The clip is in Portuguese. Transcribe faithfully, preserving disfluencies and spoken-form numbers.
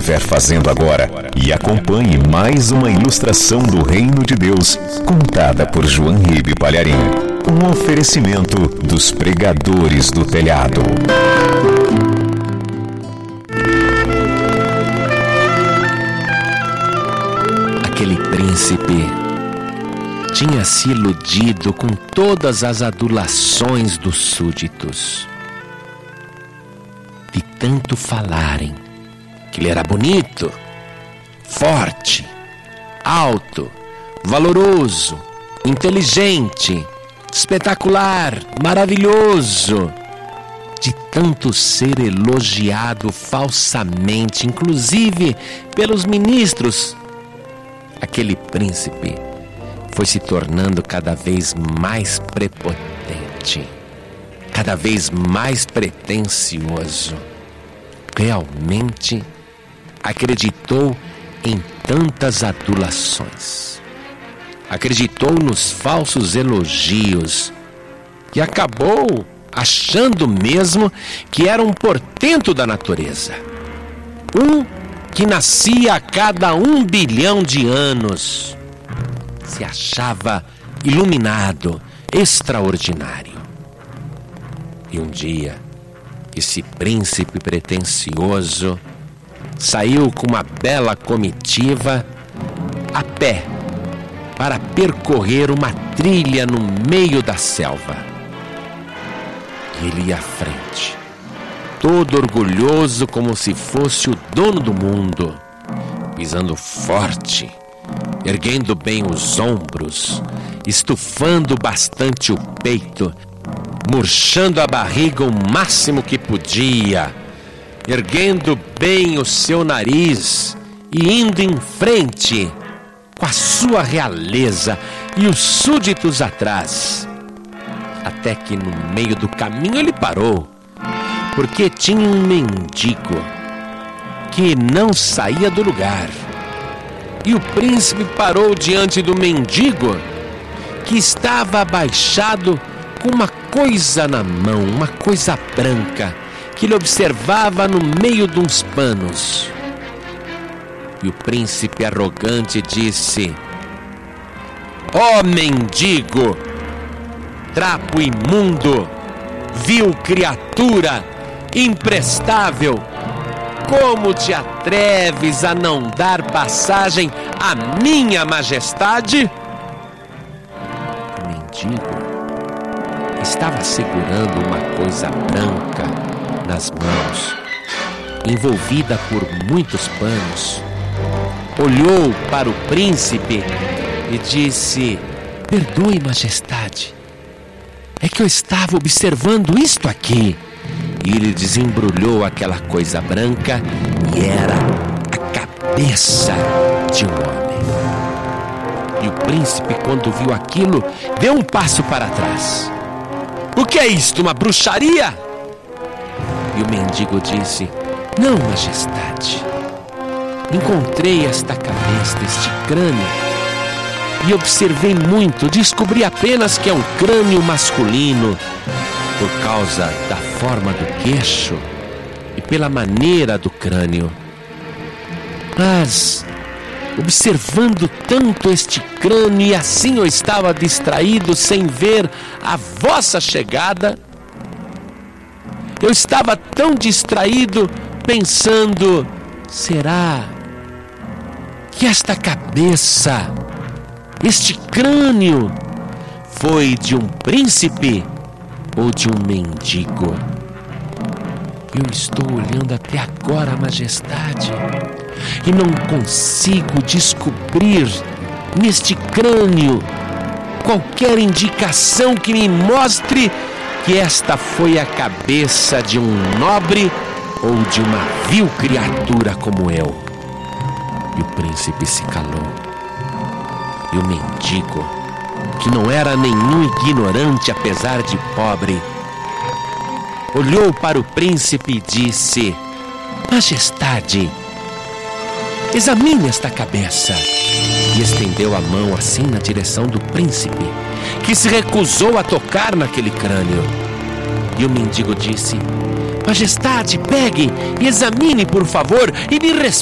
estiver fazendo agora e acompanhe mais uma ilustração do Reino de Deus, contada por João Ribe Palharim. Um oferecimento dos pregadores do telhado. Aquele príncipe tinha se iludido com todas as adulações dos súditos. De tanto falarem que ele era bonito, forte, alto, valoroso, inteligente, espetacular, maravilhoso, de tanto ser elogiado falsamente, inclusive pelos ministros, aquele príncipe foi se tornando cada vez mais prepotente, cada vez mais pretensioso. Realmente acreditou em tantas adulações, acreditou nos falsos elogios e acabou achando mesmo que era um portento da natureza, um que nascia a cada um bilhão de anos. Se achava iluminado, extraordinário. E um dia, esse príncipe pretensioso saiu com uma bela comitiva a pé para percorrer uma trilha no meio da selva. E ele ia à frente, todo orgulhoso como se fosse o dono do mundo, pisando forte, erguendo bem os ombros, estufando bastante o peito, murchando a barriga o máximo que podia, erguendo bem o seu nariz e indo em frente com a sua realeza e os súditos atrás. Até que no meio do caminho ele parou, porque tinha um mendigo que não saía do lugar. E o príncipe parou diante do mendigo, que estava abaixado com uma coisa na mão, uma coisa branca, que ele observava no meio de uns panos. E o príncipe arrogante disse: ó oh, mendigo, trapo imundo, vil criatura, imprestável, como te atreves a não dar passagem à minha majestade? O mendigo estava segurando uma coisa branca nas mãos, envolvida por muitos panos. Olhou para o príncipe e disse: perdoe, majestade, é que eu estava observando isto aqui. E ele desembrulhou aquela coisa branca e era a cabeça de um homem. E o príncipe, quando viu aquilo, deu um passo para trás. O que é isto, uma bruxaria? E o mendigo disse: não, majestade, encontrei esta cabeça, este crânio, e observei muito, descobri apenas que é um crânio masculino, por causa da forma do queixo e pela maneira do crânio. Mas, observando tanto este crânio, e assim eu estava distraído sem ver a vossa chegada, eu estava tão distraído pensando: será que esta cabeça, este crânio, foi de um príncipe ou de um mendigo? Eu estou olhando até agora, majestade, e não consigo descobrir neste crânio qualquer indicação que me mostre que esta foi a cabeça de um nobre ou de uma vil criatura como eu. E o príncipe se calou. E o mendigo, que não era nenhum ignorante apesar de pobre, olhou para o príncipe e disse: majestade, examine esta cabeça. E estendeu a mão assim na direção do príncipe, que se recusou a tocar naquele crânio. E o mendigo disse: majestade, pegue e examine, por favor, e me responda.